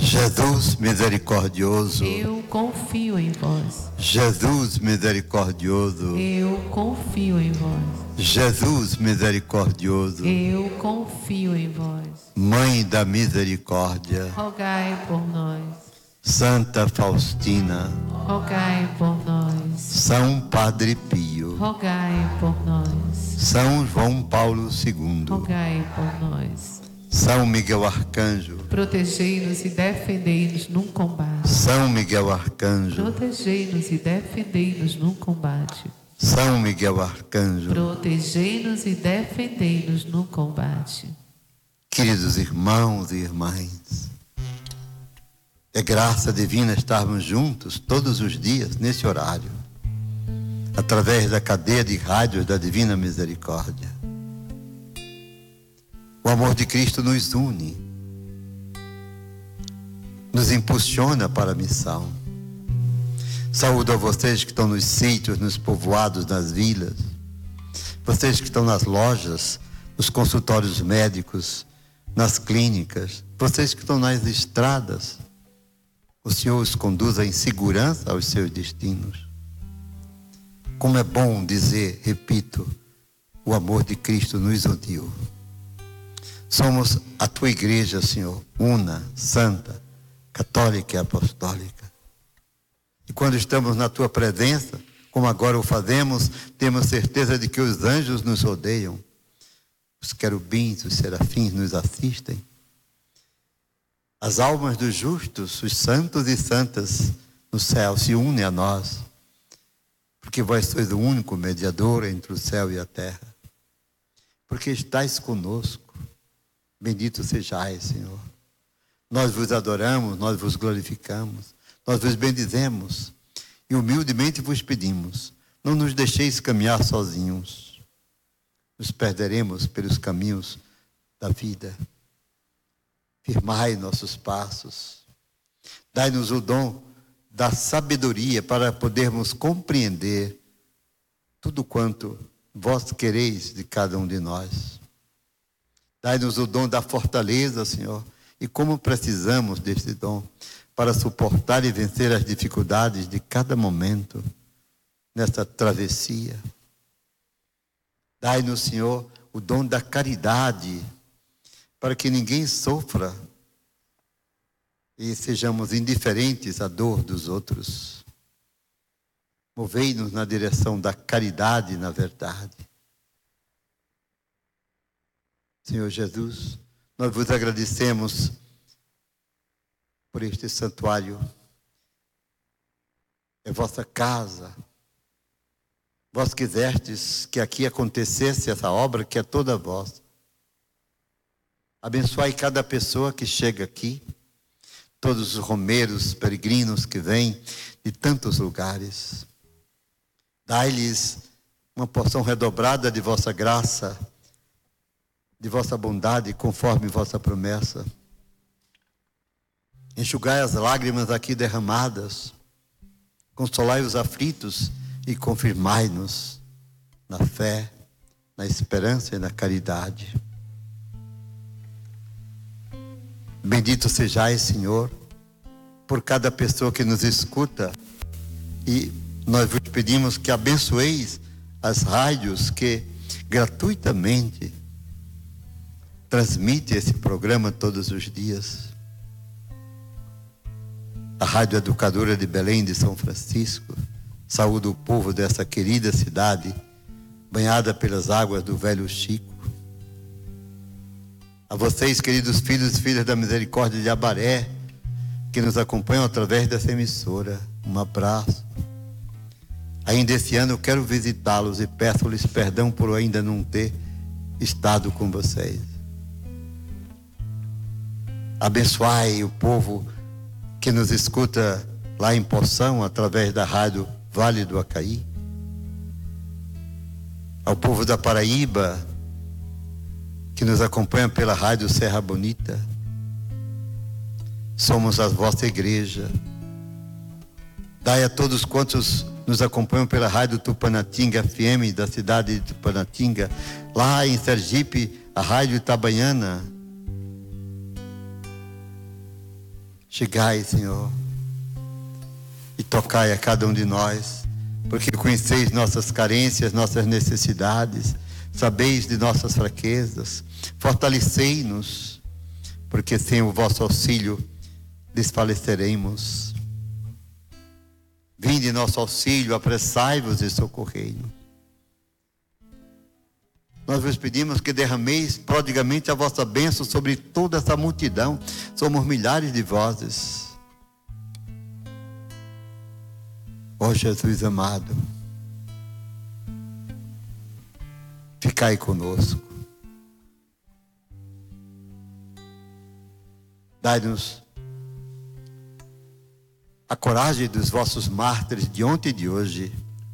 Jesus misericordioso, eu confio em vós. Jesus misericordioso, Eu confio em vós. Jesus misericordioso, Eu confio em vós. Mãe da Misericórdia, Rogai por nós. Santa Faustina, Rogai por nós. São Padre Pio, Rogai por nós. São João Paulo II, Rogai por nós. São Miguel Arcanjo, Protegei-nos e defendei-nos num combate. São Miguel Arcanjo, Protegei-nos e defendei-nos num combate. São Miguel Arcanjo. Protegei-nos e defendei-nos num combate. Queridos irmãos e irmãs, é graça divina estarmos juntos todos os dias nesse horário, através da cadeia de rádios da Divina Misericórdia. O amor de Cristo nos une, nos impulsiona para a missão. Saúdo a vocês que estão nos sítios, nos povoados, nas vilas, vocês que estão nas lojas, nos consultórios médicos, nas clínicas, vocês que estão nas estradas. O Senhor os conduza em segurança aos seus destinos. Como é bom dizer, repito, o amor de Cristo nos uniu. Somos a tua igreja, Senhor, una, santa, católica e apostólica. E quando estamos na tua presença, como agora o fazemos, temos certeza de que os anjos nos rodeiam, os querubins, os serafins nos assistem. As almas dos justos, os santos e santas no céu se unem a nós, porque vós sois o único mediador entre o céu e a terra, porque estais conosco. Bendito sejais, Senhor. Nós vos adoramos, nós vos glorificamos, nós vos bendizemos e humildemente vos pedimos, não nos deixeis caminhar sozinhos. Nos perderemos pelos caminhos da vida. Firmai nossos passos. Dai-nos o dom da sabedoria para podermos compreender tudo quanto vós quereis de cada um de nós. Dai-nos o dom da fortaleza, Senhor, e como precisamos deste dom para suportar e vencer as dificuldades de cada momento nesta travessia. Dai-nos, Senhor, o dom da caridade, para que ninguém sofra e sejamos indiferentes à dor dos outros. Movei-nos na direção da caridade, na verdade. Senhor Jesus, nós vos agradecemos por este santuário. É vossa casa. Vós quisestes que aqui acontecesse essa obra que é toda vossa. Abençoai cada pessoa que chega aqui, todos os romeiros, peregrinos que vêm de tantos lugares. Dai-lhes uma porção redobrada de vossa graça, de vossa bondade, conforme vossa promessa. Enxugai as lágrimas aqui derramadas, consolai os aflitos e confirmai-nos na fé, na esperança e na caridade. Bendito sejais, Senhor, por cada pessoa que nos escuta, e nós vos pedimos que abençoeis as rádios que gratuitamente transmitem esse programa todos os dias. A Rádio Educadora de Belém de São Francisco saúda o povo dessa querida cidade, banhada pelas águas do Velho Chico. A vocês, queridos filhos e filhas da Misericórdia de Abaré, que nos acompanham através dessa emissora, um abraço. Ainda esse ano eu quero visitá-los e peço-lhes perdão por ainda não ter estado com vocês. Abençoai o povo que nos escuta lá em Poção, através da rádio Vale do Acaí. Ao povo da Paraíba, que nos acompanha pela rádio Serra Bonita. Somos a vossa igreja. Dai a todos quantos nos acompanham pela rádio Tupanatinga FM, da cidade de Tupanatinga, lá em Sergipe, a rádio Itabaiana. Chegai, Senhor, e tocai a cada um de nós, porque conheceis nossas carências, nossas necessidades, sabeis de nossas fraquezas. Fortalecei-nos, porque sem o vosso auxílio desfaleceremos. Vinde nosso auxílio, apressai-vos e socorrei-nos. Nós vos pedimos que derrameis prodigamente a vossa bênção sobre toda essa multidão. Somos milhares de vozes. Ó Jesus amado, ficai conosco. Dai-nos a coragem dos vossos mártires de ontem e de hoje.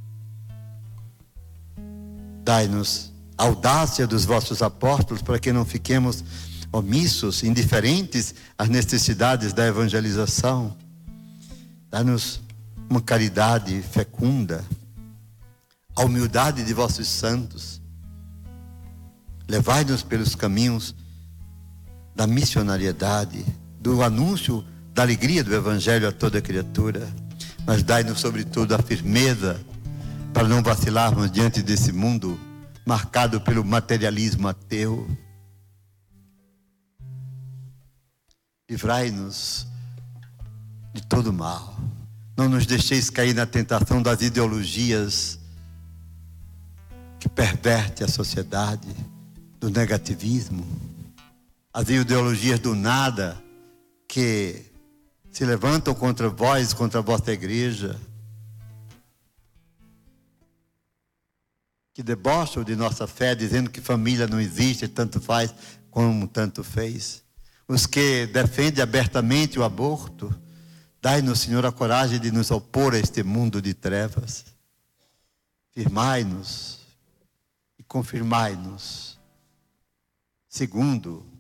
Dai-nos a audácia dos vossos apóstolos, para que não fiquemos omissos, indiferentes às necessidades da evangelização. Dai-nos uma caridade fecunda, a humildade de vossos santos. Levai-nos pelos caminhos da missionariedade, do anúncio da alegria do Evangelho a toda criatura. Mas dai-nos, sobretudo, a firmeza para não vacilarmos diante desse mundo marcado pelo materialismo ateu. Livrai-nos de todo mal. Não nos deixeis cair na tentação das ideologias que perverte a sociedade, do negativismo, as ideologias do nada que se levantam contra vós, contra a vossa igreja, que debocham de nossa fé, dizendo que família não existe, tanto faz como tanto fez. Os que defendem abertamente o aborto, dai-nos, Senhor, a coragem de nos opor a este mundo de trevas. Firmai-nos e confirmai-nos, segundo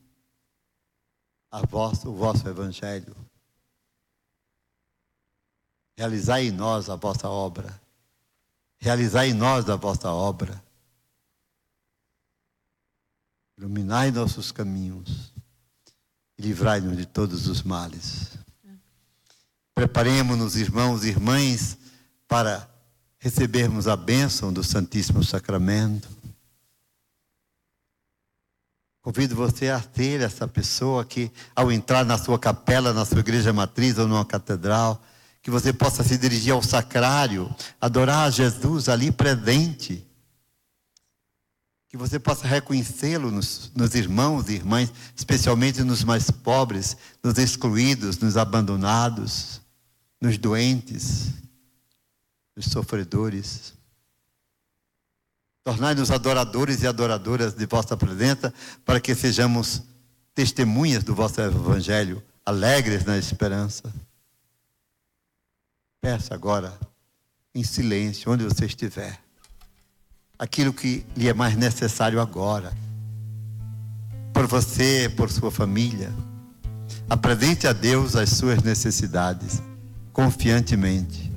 o vosso Evangelho. Realizai em nós a vossa obra. Realizai em nós a vossa obra. Iluminai nossos caminhos e livrai-nos de todos os males. Preparemo-nos, irmãos e irmãs, para recebermos a bênção do Santíssimo Sacramento. Convido você a ser essa pessoa que, ao entrar na sua capela, na sua igreja matriz ou numa catedral, que você possa se dirigir ao sacrário, adorar a Jesus ali presente. Que você possa reconhecê-lo nos irmãos e irmãs, especialmente nos mais pobres, nos excluídos, nos abandonados, nos doentes, nos sofredores. Tornai-nos adoradores e adoradoras de vossa presença, para que sejamos testemunhas do vosso Evangelho, alegres na esperança. Peça agora, em silêncio, onde você estiver, aquilo que lhe é mais necessário agora, por você, por sua família. Apresente a Deus as suas necessidades, confiantemente.